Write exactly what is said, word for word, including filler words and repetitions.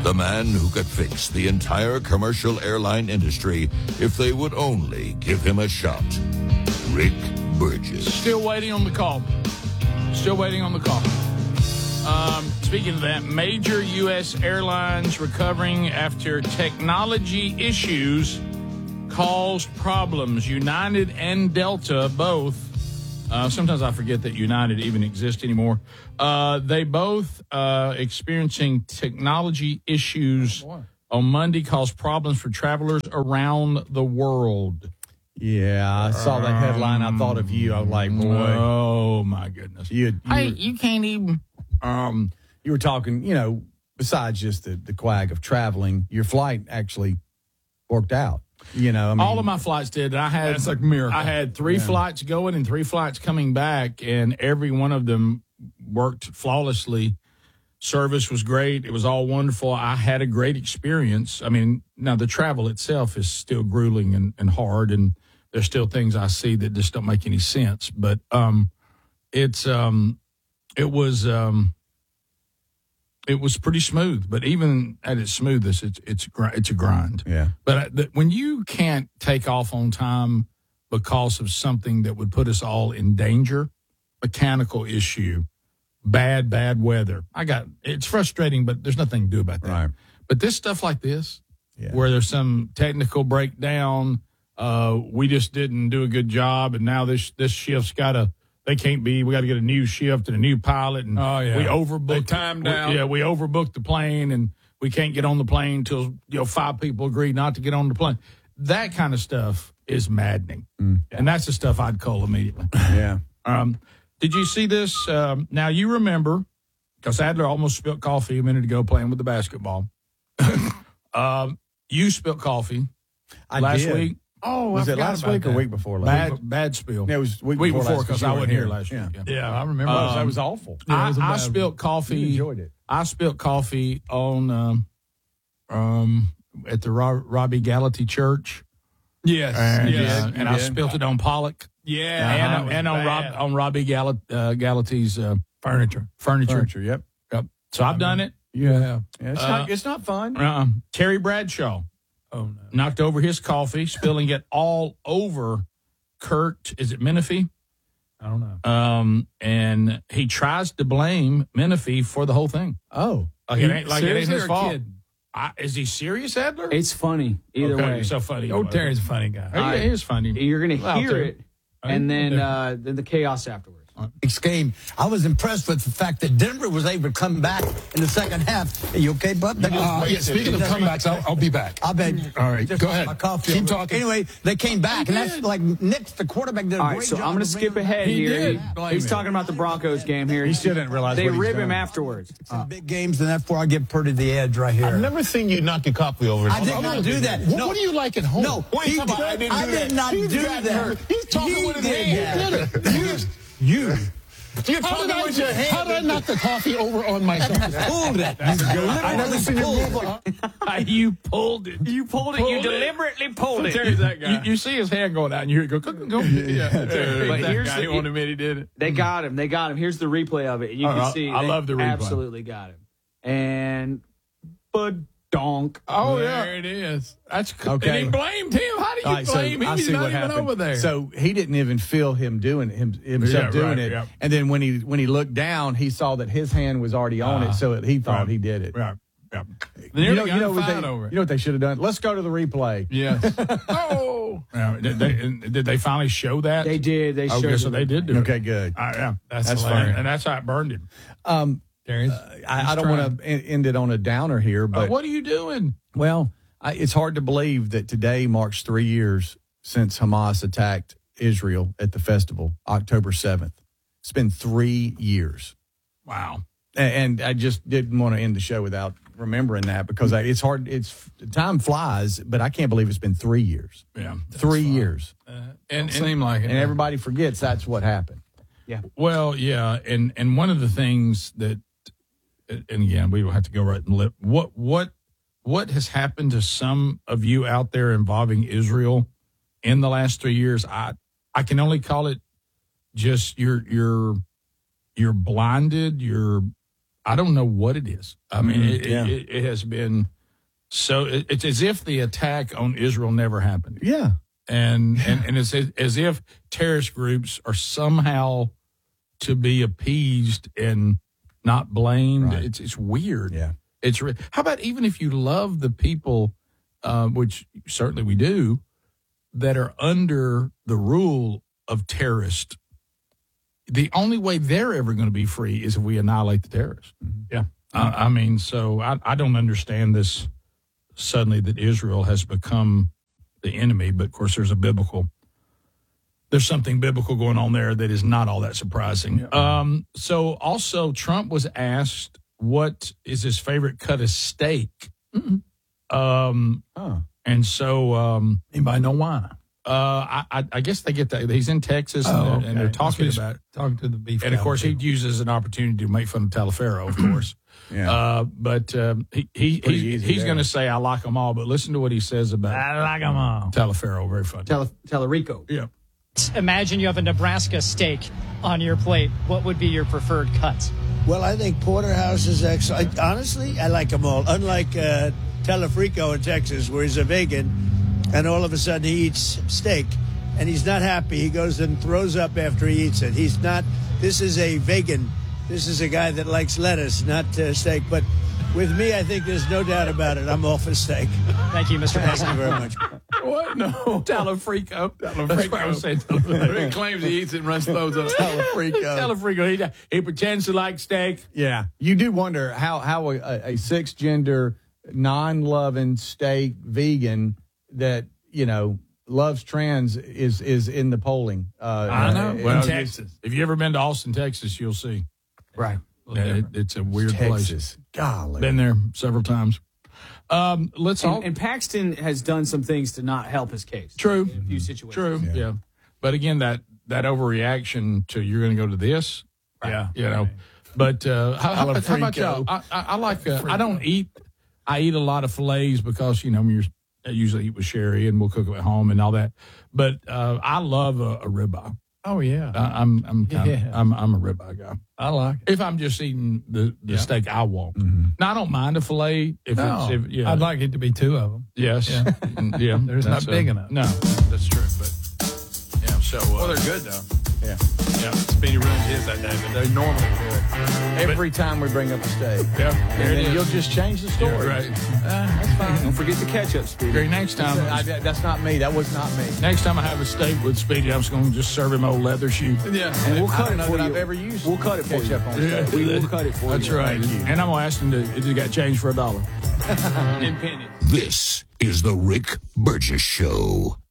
The man who could fix the entire commercial airline industry if they would only give him a shot. Rick Burgess. Still waiting on the call. Still waiting on the call. Um, speaking of that, major U S airlines recovering after technology issues caused problems. United and Delta both. Uh, sometimes I forget that United even exists anymore. Uh, they both uh, experiencing technology issues oh, on Monday caused problems for travelers around the world. Yeah, I saw that headline. I thought of you. I was like, boy. Oh, my goodness. You, you, hey, were, you can't even. Um, you were talking, you know, besides just the, the quag of traveling, your flight actually worked out. You know, I mean, all of my flights did. I had that's like a miracle. I had three yeah. flights going and three flights coming back, and every one of them worked flawlessly. Service was great. It was all wonderful. I had a great experience. I mean, now the travel itself is still grueling and, and hard, and there's still things I see that just don't make any sense. But um, it's um, it was um, it was pretty smooth. But even at its smoothest, it's it's it's a grind. Yeah. But the, when you can't take off on time because of something that would put us all in danger, mechanical issue, bad bad weather, I got it's frustrating, but there's nothing to do about that. Right. But this stuff like this, yeah. where there's some technical breakdown, uh, we just didn't do a good job, and now this this shift's got to. They can't be. We got to get a new shift and a new pilot, and oh, yeah. we overbooked. They timed down. We, yeah, we overbooked the plane, and we can't get on the plane until you know five people agree not to get on the plane. That kind of stuff is maddening, mm. and that's the stuff I'd call immediately. Yeah. Um, did you see this? Um, now you remember, because Adler almost spilled coffee a minute ago playing with the basketball. um, you spilled coffee I last did. week. Oh, was I it last about week that. or week before last? Bad, week? bad spill. Yeah, it was week, week before before because I wasn't here last yeah. week. Yeah, I remember. Um, that was awful. Yeah, I, it was a I bad spilled coffee. You enjoyed it. I spilled coffee on um, um, at the Rob, Robbie Gallaty Church. Yes, and, yes, uh, and I spilled it on Pollock. Yeah, and, and on Rob, on Robbie Gallat, uh, Gallaty's uh, furniture. Furniture. Furniture. Yep. Yep. So I've done it. Yeah, yeah it's uh, not. It's not fun. Uh, Terry Bradshaw. Oh no! Knocked over his coffee, spilling it all over Kurt. Is it Menifee? I don't know. Um, and he tries to blame Menifee for the whole thing. Oh, like it ain't like it ain't his or fault. kid? I, is he serious, Adler? It's funny either okay, way. So funny. Oh, Terry's a funny guy. Yeah, he is funny. You're gonna Well, hear it, and then uh, then the chaos afterwards. Next game, I was impressed with the fact that Denver was able to come back in the second half. Are you okay, bud? Uh, yeah, speaking of comebacks, I'll, I'll be back. I bet. All right, Just go ahead. my coffee Keep over. talking. Anyway, they came back, and that's like Nick, the quarterback, did a All great right, so job. I'm going to of skip bringing ahead He here. did. He- Blame he's him. talking about the Broncos game here. He shouldn't realize They what he's rib done. him afterwards. some big games, and that's where I give Purdy the edge right here. I've never seen you knock your coffee over. I did not do that. What, No. what do you like at home? No, Wait, he talk about, did- I didn't I do did that. not He's do gotten that. hurt. He's talking He with his did hand. that. He did it. You. You're How talking did I with your do- hand. How did I knock the coffee over on myself? Pulled it. I never seen you Pulled move. it. you pulled it. You pulled it. Pulled you it. deliberately pulled it. Terry's that guy. You, you see his hand going out, and you hear it go, go, go. Yeah. Terry's But that here's guy. the- He won't admit he did it. They got him. They got him. Here's the replay of it. You Oh, can I- see. I they love the replay. Absolutely got him. And but donk. Oh, There yeah. it is. That's Okay. And he blamed him. How do you All right, so blame him? I He's see not what even happened. over there. So he didn't even feel him doing him himself Yeah, doing right, it, yeah. and then when he when he looked down, he saw that his hand was already on Uh, it, so he thought right. he did it. yeah. Yeah. You know, you know, got what a fight they, over it. you know what they should have done? Let's go to the replay. Yes. oh. Yeah, did, they, did they finally show that? They did. They showed. Okay, so it. they did do it. Okay, good. Uh, yeah, that's, That's hilarious. funny. And that's how it burned him. Um, Terry's. I, I don't want to end it on a downer here, But but what are you doing? well, I, it's hard to believe that today marks three years since Hamas attacked Israel at the festival, October seventh. It's been three years. Wow. And I just didn't want to end the show without remembering that because I, it's hard. It's time flies, but I can't believe it's been three years. Yeah. Three years, Uh, and seem like it. and everybody forgets that's what happened. Well, yeah, and and one of the things that, and again, we will have to go right and lip. What what what has happened to some of you out there involving Israel in the last three years? I I can only call it just you're you're you're blinded. You're I don't know what it is. I mean, Mhm, it, yeah. it, it has been so. It, it's as if the attack on Israel never happened, Yeah. and and, and it's as, as if terrorist groups are somehow to be appeased and not blamed. Right. It's it's weird. Yeah. It's re- how about even if you love the people, uh, which certainly we do, that are under the rule of terrorists. The only way they're ever going to be free is if we annihilate the terrorists. Yeah. I, I mean, so I, I don't understand this suddenly that Israel has become the enemy, but of course there's a biblical, there's something biblical going on there that is not all that surprising. Um, so also Trump was asked what is his favorite cut of steak. Um, Oh. and so, um, Anybody know why? uh, I, I, I guess they get that. He's in Texas and, Oh, they're, okay. and they're talking Must be about, Talking to the beef. and of course he cattle uses an opportunity to make fun of Talaferro, of course. Yeah. Uh, but um, he, he Pretty he's, easy he's there. going to say, I like them all, but listen to what he says people. about I like them all. Talaferro. Very funny. Tel- Tellerico. Yeah. Imagine you have a Nebraska steak on your plate. What would be your preferred cut? Well, I think Porterhouse is excellent. Honestly, I like them all. Unlike uh, Telefrico in Texas, where he's a vegan, and all of a sudden he eats steak, and he's not happy. He goes and throws up after he eats it. He's not. This is a vegan. This is a guy that likes lettuce, not uh, steak. But with me, I think there's no doubt about it. I'm all for steak. Thank you, Mister Thank you President. very much. What? No. Talafrico. That's what I was saying. He claims he eats it and runs those up. Telefrico. Talafrico. He, he pretends to like steak. Yeah. You do wonder how, how a, a six gender, non loving steak vegan that, you know, loves trans is is in the polling. Uh, I know. uh, Well, it's- Texas. If you ever been to Austin, Texas, you'll see. Right. Yeah, it, it's a weird place. Texas. Golly. Been there several times. Um, let's all. And, and Paxton has done some things to not help his case. True. In a few situations. True. Yeah. But again, that that overreaction to you're going to go to this. Yeah. You know. But uh, how, how, about, how about Talafrico. y'all? I, I, I like. Uh, I don't eat. I eat a lot of fillets because you know you're, I usually eat with Sherry and we'll cook them at home and all that. But uh, I love a, a ribeye. Oh, yeah. I, I'm I'm kind Yeah. of, I'm I'm a ribeye guy. I like it. If I'm just eating the, the Yeah. steak I want. Mhm. Now I don't mind a fillet if No, it's if, yeah. I'd like it to be two of them. yes Yeah. Mm, yeah There's not that's, big uh, enough. No, that's true. But yeah, so uh, Well, they're good, though. Yeah. yeah. Speedy ruined his that day, but they're normally good. Every time we bring up a steak. Yeah, And there it then is. you'll just change the story. Yeah, right. That's fine. Don't forget the ketchup, Speedy. Gary, next time, I, that's not me. That was not me. next time I have a steak with Speedy, I'm just going to just serve him old leather shoe. Yeah. And we'll I cut don't it know for that you. I've ever used We'll cut it for you. ketchup on Yeah. steak. We will cut it for That's you. right. And I'm going to ask him to, if he got change for a dollar. In pennies. This is the Rick Burgess Show.